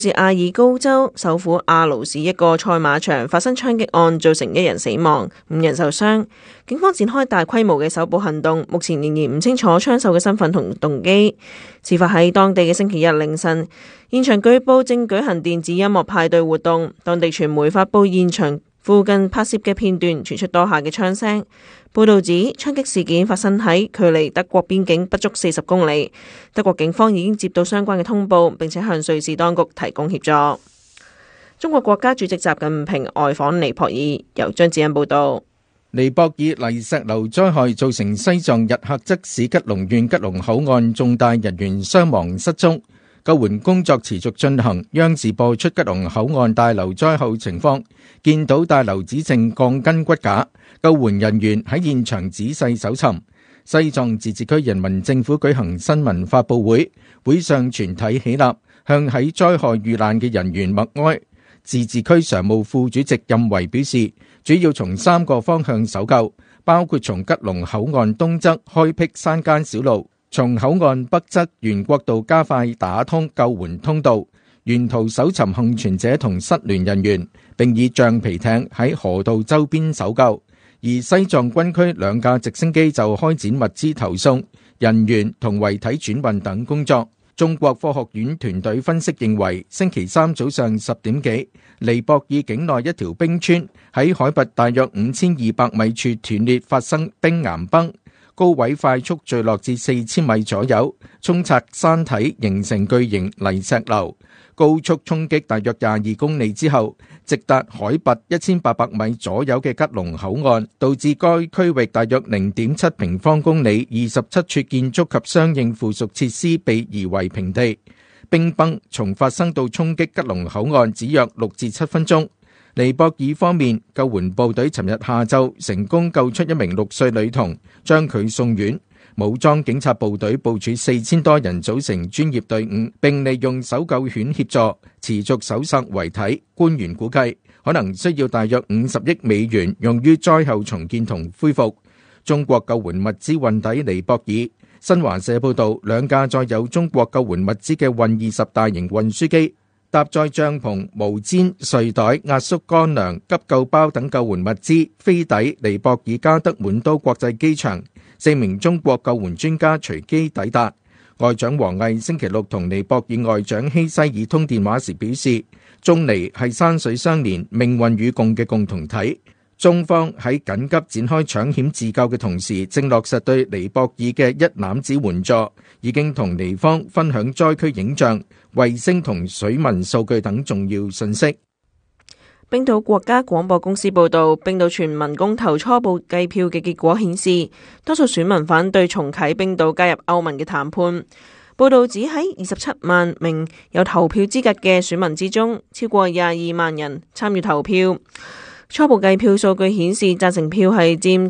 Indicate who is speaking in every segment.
Speaker 1: 自阿爾高州首府阿勞市一個賽馬場發生槍擊案，造成1人死亡，5人受傷。警方展開大規模嘅搜捕行動，目前仍然唔清楚槍手嘅身份同動機。事發喺當地嘅星期日凌晨，現場據報正舉行電子音樂派對活動。當地傳媒發佈現場附近拍攝嘅片段，傳出多下嘅槍聲。報道指槍擊事件發生喺距離德國邊境不足40公里。德國警方已經接到相關嘅通報，並且向瑞士當局提供協助。中國國家主席習近平外訪尼泊爾，由張子欣報道。
Speaker 2: 尼泊爾泥石流災害造成西藏日喀則市吉隆縣吉隆口岸重大人員傷亡失蹤，救援工作持續進行。央視播出吉隆口岸大樓災後情況，見到大樓只剩鋼筋骨架，救援人員喺現場仔細搜尋。西藏自治區人民政府舉行新聞發佈會，會上全體起立，向喺災害遇難嘅人員默哀。自治區常務副主席任維表示，主要從3個方向搜救，包括從吉隆口岸東側開闢山間小路，從口岸北側沿國道加快打通救援通道，沿途搜尋幸存者同失聯人員，並以橡皮艇喺河道周邊搜救。而西藏軍區2架直升機就開展物資投送、人員同遺體轉運等工作。中國科學院團隊分析認為，星期三早上10點幾，尼泊爾境內一條冰川喺海拔大約5200米處斷裂，發生冰岩崩，高位快速墜落至4000米左右，沖刷山體形成巨型泥石流，高速衝擊大約22公里之後，直達海拔1800米左右嘅吉隆口岸，導致該區域大約 0.7 平方公里27處建築及相應附屬設施被夷為平地。冰崩從發生到衝擊吉隆口岸只約6至7分鐘。尼泊爾方面，救援部隊尋日下晝成功救出1名6歲女童，將佢送院。武裝警察部隊部署4000多人組成專業隊伍，並利用搜救犬協助持續搜索遺體。官員估計可能需要大約50億美元用於災後重建同恢復。中國救援物資運抵尼泊爾。新華社報道，2架載有中國救援物資嘅運20大型運輸機，搭載帳篷、毛氈、睡袋、壓縮乾糧、急救包等救援物資，飛抵尼泊爾加德滿都國際機場。4名中國救援專家隨機抵達。外長王毅星期六同尼泊爾外長希西爾通電話時表示，中尼係山水相連、命運與共嘅共同體。中方喺緊急展開搶險自救嘅同時，正落實對尼泊爾嘅一攬子援助，已經同尼方分享災區影像、衛星同水文數據等重要信息。
Speaker 1: 冰島國家廣播公司報道，冰島全民公投初步計票嘅結果顯示，多數選民反對重啟冰島加入歐盟嘅談判。報道指喺27萬名有投票資格嘅選民之中，超過22萬人參與投票。初步計票數據顯示，贊成票係佔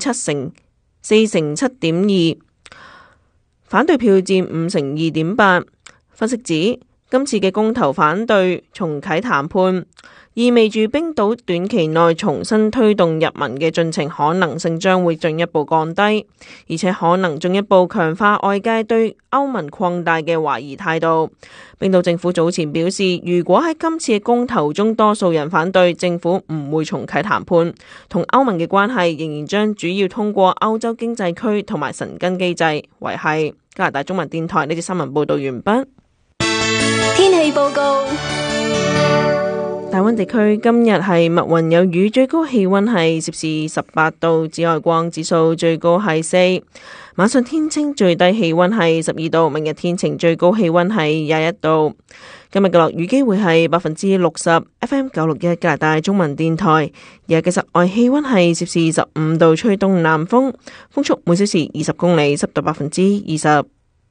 Speaker 1: 47.2%，反對票佔52.8%。分析指，今次嘅公投反對重啟談判，意味住冰島短期內重新推動入盟嘅進程可能性將會進一步降低，而且可能進一步強化外界對歐盟擴大嘅懷疑態度。冰島政府早前表示，如果喺今次嘅公投中多數人反對，政府唔會重啟談判，同歐盟嘅關係仍然將主要通過歐洲經濟區同埋申根機制維繫。加拿大中文電台呢節新聞報道完畢。
Speaker 3: 天氣報告。
Speaker 1: 大溫地區今日係密雲有雨，最高氣溫係攝氏18度，紫外光指數最高係4。晚上天晴，最低氣溫係12度。明日天晴，最高氣溫係21度。今日嘅落雨機會係60%。FM 961加拿大中文電台，日嘅室外氣溫係攝氏15度，吹東南風，風速每小時20公里，濕度20%。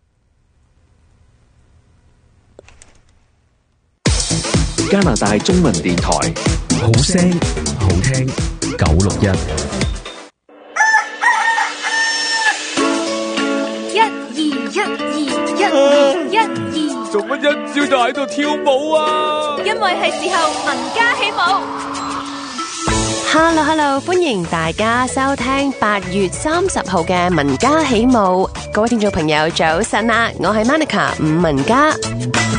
Speaker 4: 加拿大中文電台，好聲好聽961。
Speaker 5: 做乜一朝就喺度跳舞啊？
Speaker 3: 因為係時候民家起舞。Hello， 歡迎大家收聽8月30號嘅民家起舞。各位聽眾朋友早晨啊，我係 Monica 伍文嘉。